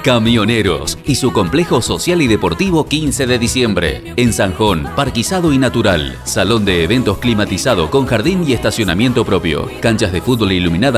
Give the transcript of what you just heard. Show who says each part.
Speaker 1: Camioneros y su complejo social y deportivo 15 de diciembre. En Sanjón, parquizado y natural. Salón de eventos climatizado con jardín y estacionamiento propio. Canchas de fútbol iluminadas